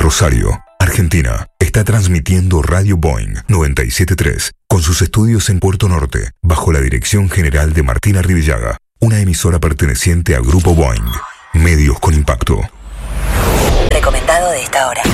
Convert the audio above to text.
Rosario, Argentina, está transmitiendo Radio Boing 97.3 con sus estudios en Puerto Norte, bajo la dirección general de Martina Arrivillaga, una emisora perteneciente a Grupo Boing. Medios con impacto. Recomendado de esta hora.